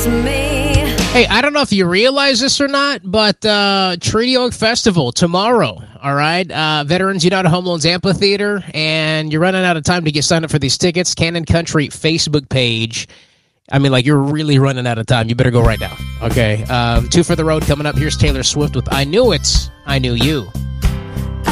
miss me. Hey, I don't know if you realize this or not, but Treaty Oak Festival tomorrow, all right? Veterans United Home Loans Amphitheater, and you're running out of time to get signed up for these tickets. Cannon Country Facebook page. I mean, like, you're really running out of time. You better go right now, okay? Two for the road coming up. Here's Taylor Swift with I Knew It, I Knew You.